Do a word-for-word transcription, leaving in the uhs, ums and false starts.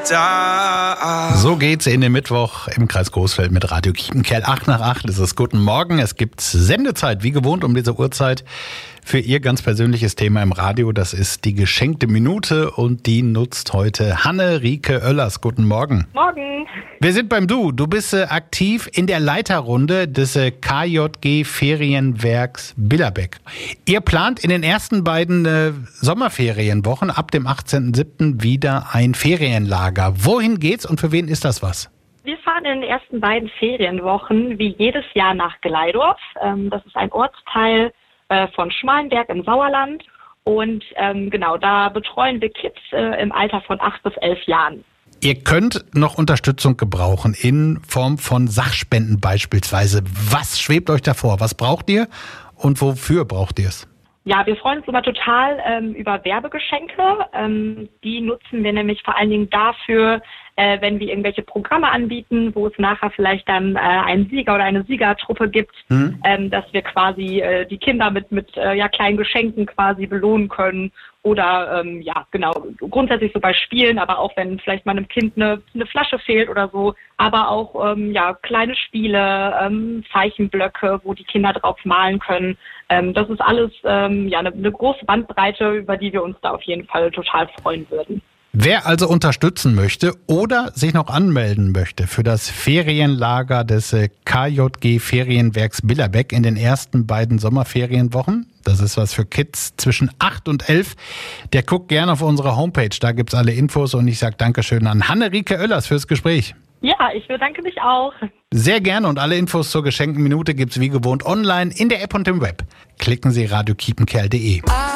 da. So geht's in den Mittwoch im Kreis Coesfeld mit Radio Kiepenkerl. acht nach acht ist es. Guten Morgen. Es gibt Sendezeit, wie gewohnt um diese Uhrzeit, für Ihr ganz persönliches Thema im Radio. Das ist die geschenkte Minute und die nutzt heute Hanne-Rike Oellers. Guten Morgen. Morgen. Wir sind beim Du. Du bist äh, aktiv in der Leiterrunde des äh, K J G Ferienwerks Billerbeck. Ihr plant in den ersten beiden äh, Sommerferienwochen ab dem achtzehnten siebten wieder ein Ferienlager. Wohin geht's und für wen ist das was? Wir fahren in den ersten beiden Ferienwochen wie jedes Jahr nach Gleidorf. Ähm, das ist ein Ortsteil äh, von Schmalenberg im Sauerland. Und ähm, genau, da betreuen wir Kids äh, im Alter von acht bis elf Jahren. Ihr könnt noch Unterstützung gebrauchen in Form von Sachspenden beispielsweise. Was schwebt euch davor? Was braucht ihr und wofür braucht ihr es? Ja, wir freuen uns immer total ähm, über Werbegeschenke. Ähm, die nutzen wir nämlich vor allen Dingen dafür, äh, wenn wir irgendwelche Programme anbieten, wo es nachher vielleicht dann äh, einen Sieger oder eine Siegertruppe gibt, hm. ähm, dass wir quasi äh, die Kinder mit mit äh, ja kleinen Geschenken quasi belohnen können. Oder ähm, ja, genau, grundsätzlich so bei Spielen, aber auch wenn vielleicht mal einem Kind eine, eine Flasche fehlt oder so, aber auch ähm, ja kleine Spiele, ähm, Zeichenblöcke, wo die Kinder drauf malen können. Ähm, das ist alles ähm, ja eine, eine große Bandbreite, über die wir uns da auf jeden Fall total freuen würden. Wer also unterstützen möchte oder sich noch anmelden möchte für das Ferienlager des K J G Ferienwerks Billerbeck in den ersten beiden Sommerferienwochen, das ist was für Kids zwischen acht und elf, der guckt gerne auf unsere Homepage, da gibt's alle Infos und ich sage Dankeschön an Hanne-Rike Oellers fürs Gespräch. Ja, ich bedanke mich auch. Sehr gerne und alle Infos zur geschenkten Minute gibt's wie gewohnt online in der App und im Web. Klicken Sie radio kiepenkerl punkt de.